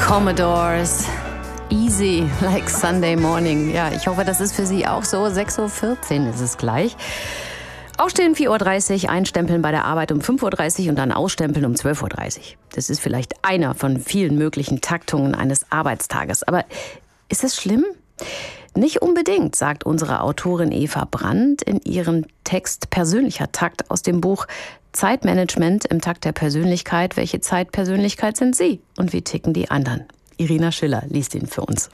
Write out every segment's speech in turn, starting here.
Commodores. Easy, like Sunday morning. Ja, ich hoffe, das ist für Sie auch so. 6:14 Uhr ist es gleich. Aufstehen 4:30 Uhr, einstempeln bei der Arbeit um 5:30 Uhr und dann ausstempeln um 12:30 Uhr. Das ist vielleicht einer von vielen möglichen Taktungen eines Arbeitstages. Aber ist das schlimm? Nicht unbedingt, sagt unsere Autorin Eva Brandt in ihrem Text Persönlicher Takt aus dem Buch Zeitmanagement im Takt der Persönlichkeit. Welche Zeitpersönlichkeit sind Sie und wie ticken die anderen? Irina Schiller liest ihn für uns.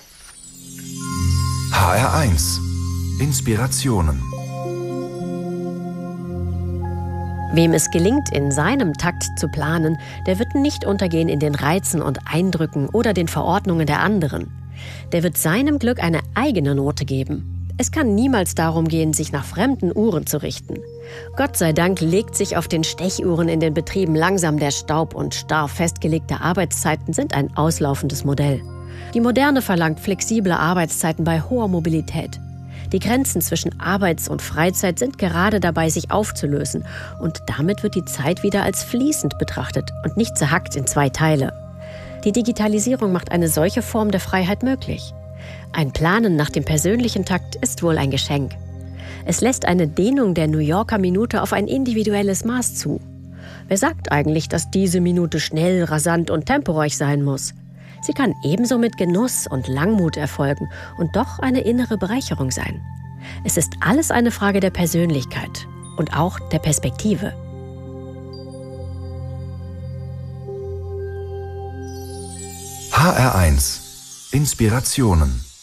HR1 Inspirationen. Wem es gelingt, in seinem Takt zu planen, der wird nicht untergehen in den Reizen und Eindrücken oder den Verordnungen der anderen. Der wird seinem Glück eine eigene Note geben. Es kann niemals darum gehen, sich nach fremden Uhren zu richten. Gott sei Dank legt sich auf den Stechuhren in den Betrieben langsam der Staub und starr festgelegte Arbeitszeiten sind ein auslaufendes Modell. Die Moderne verlangt flexible Arbeitszeiten bei hoher Mobilität. Die Grenzen zwischen Arbeits- und Freizeit sind gerade dabei, sich aufzulösen. Und damit wird die Zeit wieder als fließend betrachtet und nicht zerhackt in zwei Teile. Die Digitalisierung macht eine solche Form der Freiheit möglich. Ein Planen nach dem persönlichen Takt ist wohl ein Geschenk. Es lässt eine Dehnung der New Yorker Minute auf ein individuelles Maß zu. Wer sagt eigentlich, dass diese Minute schnell, rasant und temporeich sein muss? Sie kann ebenso mit Genuss und Langmut erfolgen und doch eine innere Bereicherung sein. Es ist alles eine Frage der Persönlichkeit und auch der Perspektive. HR1 Inspirationen.